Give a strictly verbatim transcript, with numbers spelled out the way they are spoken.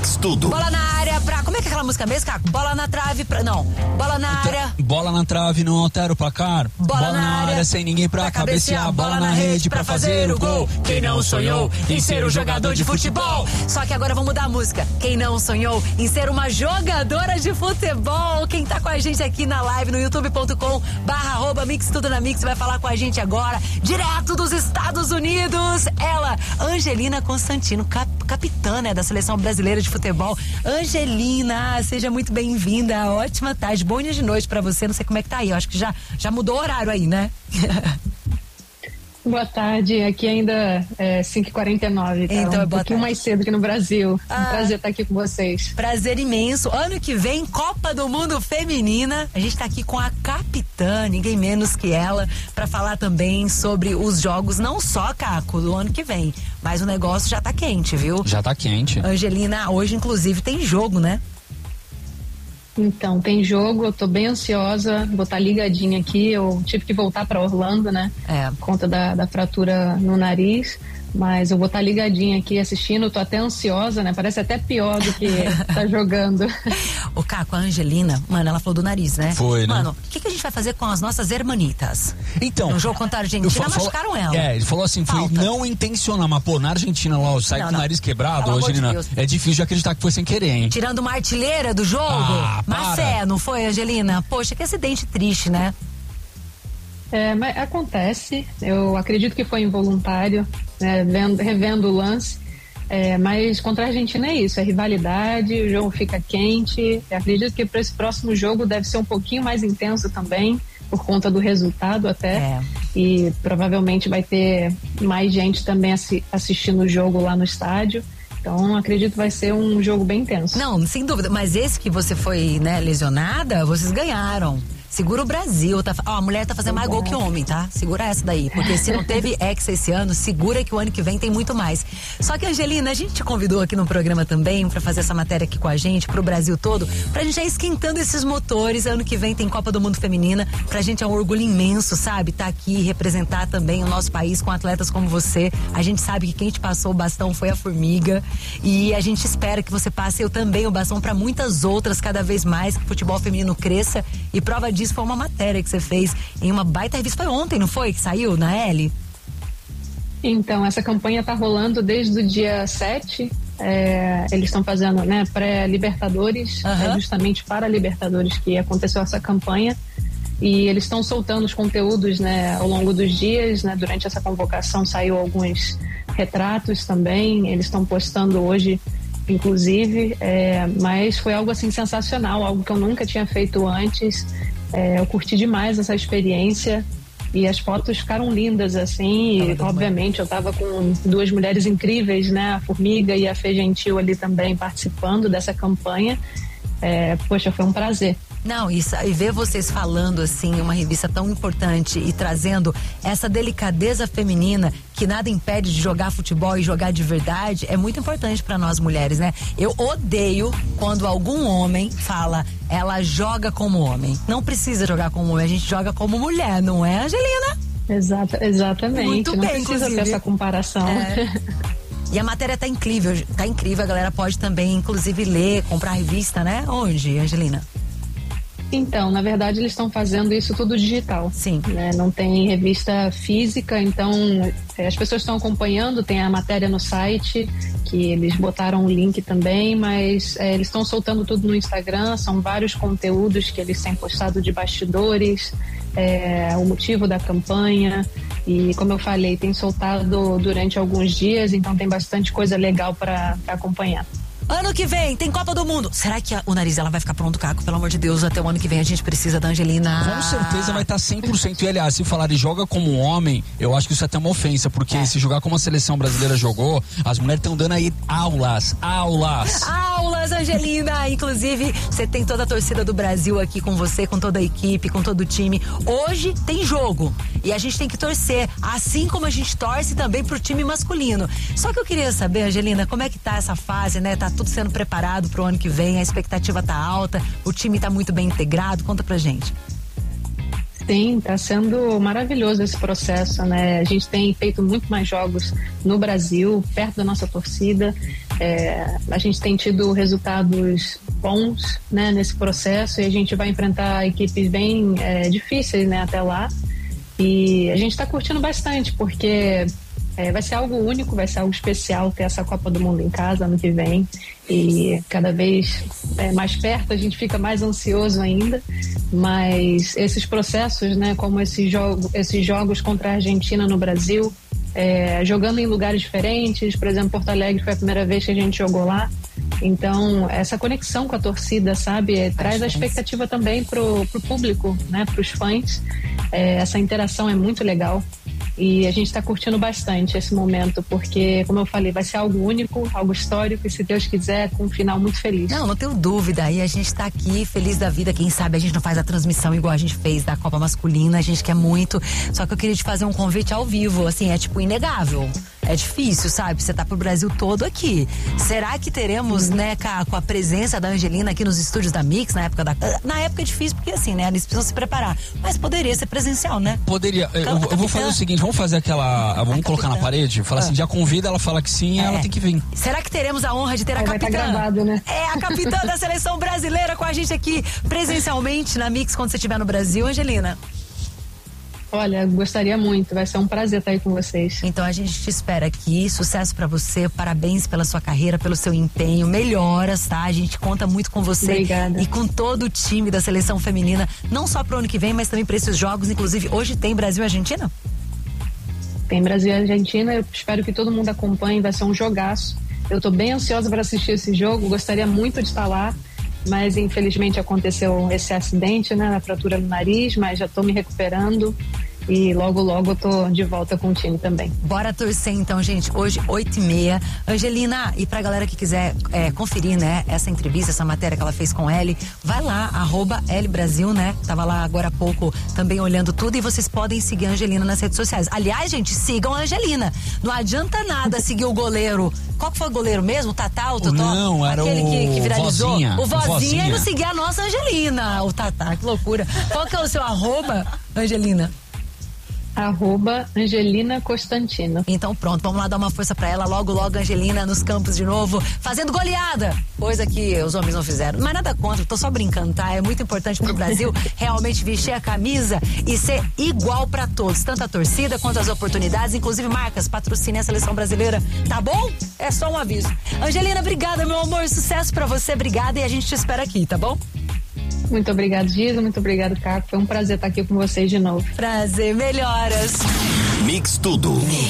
Mix Tudo. Bola na área pra... Como é que é aquela música mesmo, Caco? Bola na trave pra... Não. Bola na área. Bola na trave, não altera o placar. Bola, bola na, na área, área sem ninguém pra, pra cabecear. Bola, bola na rede pra fazer o gol. Quem não sonhou em ser um jogador de futebol. Só que agora vamos mudar a música. Quem não sonhou em ser uma jogadora de futebol. Quem tá com a gente aqui na live no youtube ponto com barra arroba Mix Tudo na Mix vai falar com a gente agora, direto dos Estados Unidos. Ela, Angelina Constantino, cap, capitã, né, da Seleção Brasileira de Futebol. Angelina, seja muito bem-vinda. Ótima tarde, bom dia de noite pra você. Não sei como é que tá aí, eu acho que já, já mudou o horário aí, né? Boa tarde, aqui ainda é cinco e quarenta e nove, tá? Então, um pouquinho tarde. Mais cedo que no Brasil. Ah, um prazer estar aqui com vocês. Prazer imenso. Ano que vem, Copa do Mundo Feminina. A gente tá aqui com a capitã, ninguém menos que ela, para falar também sobre os jogos, não só, Caco, do ano que vem, mas o negócio já tá quente, viu? Já tá quente. Angelina, hoje inclusive tem jogo, né? Então, tem jogo, eu tô bem ansiosa, vou estar ligadinha aqui, eu tive que voltar para Orlando, né? É. Por conta da, da fratura no nariz, mas eu vou estar ligadinha aqui assistindo, tô até ansiosa, né? Parece até pior do que tá jogando. O Caco, a Angelina, mano, ela falou do nariz, né? Foi, né? Mano, o que, que a gente vai fazer com as nossas hermanitas? Então. No jogo contra a Argentina, falo, machucaram ela. É, ele falou assim, foi Falta. não intencional, mas pô, na Argentina lá, sai com o nariz quebrado, Angelina, de é difícil de acreditar que foi sem querer, hein? Tirando uma artilheira do jogo, ah, mas é, não foi, Angelina? Poxa, que acidente triste, né? É, mas acontece, eu acredito que foi involuntário, né, vendo, revendo o lance, é, mas contra a Argentina é isso, é rivalidade, o jogo fica quente, eu acredito que para esse próximo jogo deve ser um pouquinho mais intenso também, por conta do resultado até, é. E provavelmente vai ter mais gente também assi- assistindo o jogo lá no estádio. Então, acredito que vai ser um jogo bem intenso. Não, sem dúvida. Mas esse que você foi, né, lesionada, vocês ganharam. Segura o Brasil, tá? Ó, a mulher tá fazendo mais gol que homem, tá? Segura essa daí, porque se não teve ex esse ano, segura que o ano que vem tem muito mais. Só que, Angelina, a gente te convidou aqui no programa também pra fazer essa matéria aqui com a gente, pro Brasil todo, pra gente já ir esquentando esses motores. Ano que vem tem Copa do Mundo Feminina, pra gente é um orgulho imenso, sabe? Tá aqui, representar também o nosso país com atletas como você. A gente sabe que quem te passou o bastão foi a Formiga e a gente espera que você passe eu também o bastão pra muitas outras, cada vez mais, que o futebol feminino cresça, e prova disso foi uma matéria que você fez em uma baita revista. Foi ontem, não foi? Que saiu na L? Então, essa campanha tá rolando desde o dia sete. É, eles estão fazendo, né, pré-Libertadores, uhum. É justamente para a Libertadores que aconteceu essa campanha. E eles estão soltando os conteúdos, né, ao longo dos dias, né? Durante essa convocação saiu alguns retratos também. Eles estão postando hoje, inclusive, é, mas foi algo assim sensacional, algo que eu nunca tinha feito antes. É, eu curti demais essa experiência e as fotos ficaram lindas assim, e obviamente eu tava com duas mulheres incríveis, né, a Formiga e a Fê Gentil ali também participando dessa campanha. É, poxa, foi um prazer. Não, isso, e ver vocês falando assim, uma revista tão importante e trazendo essa delicadeza feminina que nada impede de jogar futebol e jogar de verdade, é muito importante para nós mulheres, né? Eu odeio quando algum homem fala, ela joga como homem. Não precisa jogar como homem, a gente joga como mulher, não é, Angelina? Exata, exatamente. Muito não bem, precisa inclusive. ter essa comparação. É. E a matéria tá incrível, tá incrível, a galera pode também, inclusive, ler, comprar a revista, né? Onde, Angelina? Então, na verdade, eles estão fazendo isso tudo digital. Sim. Né? Não tem revista física, então é, as pessoas estão acompanhando, tem a matéria no site, que eles botaram o link também, mas é, eles estão soltando tudo no Instagram, são vários conteúdos que eles têm postado de bastidores, é, o motivo da campanha, e como eu falei, tem soltado durante alguns dias, então tem bastante coisa legal para acompanhar. Ano que vem tem Copa do Mundo. Será que a, o nariz ela vai ficar pronto, Caco? Pelo amor de Deus, até o ano que vem a gente precisa da Angelina. Com certeza vai estar cem por cento. E aliás, se falar de joga como um homem, eu acho que isso é até uma ofensa, porque é. se jogar como a seleção brasileira jogou, as mulheres estão dando aí aulas, aulas. Aulas, Angelina. Inclusive, você tem toda a torcida do Brasil aqui com você, com toda a equipe, com todo o time. Hoje tem jogo e a gente tem que torcer, assim como a gente torce também pro time masculino. Só que eu queria saber, Angelina, como é que tá essa fase, né? Tá tudo sendo preparado pro ano que vem, a expectativa tá alta, o time tá muito bem integrado, conta pra gente. Sim, está sendo maravilhoso esse processo, né? A gente tem feito muito mais jogos no Brasil, perto da nossa torcida. É, a gente tem tido resultados bons, né, nesse processo, e a gente vai enfrentar equipes bem é, difíceis, né, até lá. E a gente está curtindo bastante, porque é, vai ser algo único, vai ser algo especial ter essa Copa do Mundo em casa ano que vem. E cada vez é, mais perto a gente fica mais ansioso ainda, mas esses processos, né, como esse jogo, esses jogos contra a Argentina no Brasil, é, jogando em lugares diferentes, por exemplo, Porto Alegre foi a primeira vez que a gente jogou lá, então essa conexão com a torcida, sabe, é, traz a expectativa também pro, pro público, né, pros fãs, é, essa interação é muito legal. E a gente está curtindo bastante esse momento, porque, como eu falei, vai ser algo único, algo histórico, e se Deus quiser, com um final muito feliz. Não, não tenho dúvida. E a gente está aqui feliz da vida. Quem sabe a gente não faz a transmissão igual a gente fez da Copa Masculina, a gente quer muito. Só que eu queria te fazer um convite ao vivo, assim, é tipo inegável. É difícil, sabe? Você tá pro Brasil todo aqui. Será que teremos, né, com a presença da Angelina aqui nos estúdios da Mix, na época da... Na época é difícil, porque assim, né, eles precisam se preparar. Mas poderia ser presencial, né? Poderia. Eu, eu, eu vou fazer o seguinte, vamos fazer aquela... Vamos colocar na parede, falar ah. assim, já convida, ela fala que sim, é. ela tem que vir. Será que teremos a honra de ter a Vai capitã? tá gravado, né? É, a capitã da seleção brasileira com a gente aqui presencialmente na Mix quando você estiver no Brasil, Angelina? Olha, gostaria muito, vai ser um prazer estar aí com vocês. Então a gente te espera aqui, sucesso pra você, parabéns pela sua carreira, pelo seu empenho, melhoras, tá? A gente conta muito com você. Obrigada. E com todo o time da seleção feminina, não só pro ano que vem, mas também pra esses jogos, inclusive hoje tem Brasil e Argentina? Tem Brasil e Argentina, eu espero que todo mundo acompanhe, vai ser um jogaço. Eu tô bem ansiosa para assistir esse jogo, gostaria muito de estar lá, mas infelizmente aconteceu esse acidente, né, na fratura no nariz, mas já tô me recuperando e logo logo eu tô de volta com o time também. Bora torcer então, gente, hoje oito e meia. Angelina, e pra galera que quiser é, conferir, né, essa entrevista, essa matéria que ela fez com Ellie, vai lá, arroba Ellie Brasil, né, tava lá agora há pouco também olhando tudo, e vocês podem seguir a Angelina nas redes sociais. Aliás, gente, sigam a Angelina, não adianta nada seguir o goleiro. Qual que foi o goleiro mesmo? O Tatá, o Totó? Não, era aquele o que, que viralizou. Vozinha. O Vozinha, Vozinha e não seguir a nossa Angelina, o Tatá, que loucura. Qual que é o seu arroba, Angelina? Arroba Angelina Costantino. Então pronto, vamos lá dar uma força pra ela. Logo, logo, Angelina nos campos de novo, fazendo goleada, coisa que os homens não fizeram. Mas nada contra, tô só brincando, tá? É muito importante pro Brasil realmente vestir a camisa e ser igual pra todos, tanto a torcida quanto as oportunidades, inclusive marcas, patrocinem a seleção brasileira, tá bom? É só um aviso. Angelina, obrigada, meu amor, sucesso pra você, obrigada, e a gente te espera aqui, tá bom? Muito obrigado, Giza, muito obrigado, Caco. Foi um prazer estar aqui com vocês de novo. Prazer, melhoras. Mix Tudo.